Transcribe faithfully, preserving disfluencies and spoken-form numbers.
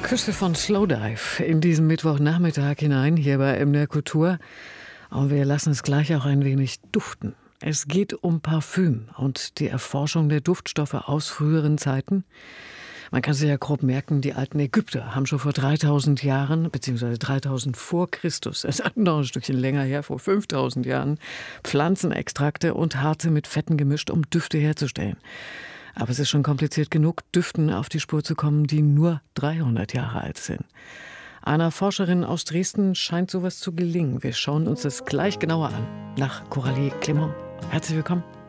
Küsse von Slowdive in diesen Mittwochnachmittag hinein, hier bei M D R Kultur. Und wir lassen es gleich auch ein wenig duften. Es geht um Parfüm und die Erforschung der Duftstoffe aus früheren Zeiten. Man kann sich ja grob merken, die alten Ägypter haben schon vor dreitausend Jahren, beziehungsweise dreitausend vor Christus, es ist noch ein Stückchen länger her, vor fünftausend Jahren, Pflanzenextrakte und Harze mit Fetten gemischt, um Düfte herzustellen. Aber es ist schon kompliziert genug, Düften auf die Spur zu kommen, die nur dreihundert Jahre alt sind. Einer Forscherin aus Dresden scheint sowas zu gelingen. Wir schauen uns das gleich genauer an. Nach Coralie Clement. Herzlich willkommen.